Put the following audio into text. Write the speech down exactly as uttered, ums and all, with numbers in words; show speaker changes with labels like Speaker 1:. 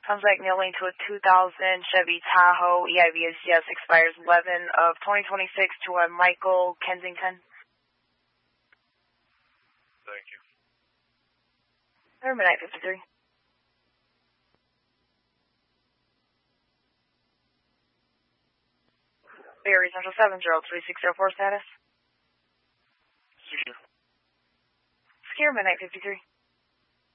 Speaker 1: Contact mailing to a two thousand Chevy Tahoe E I V S C S expires eleven of twenty twenty-six to a Michael Kensington.
Speaker 2: Thank you.
Speaker 1: Midnight fifty-three. Berry Central seven zero three six zero four status.
Speaker 2: Secure.
Speaker 1: Secure Midnight fifty-three.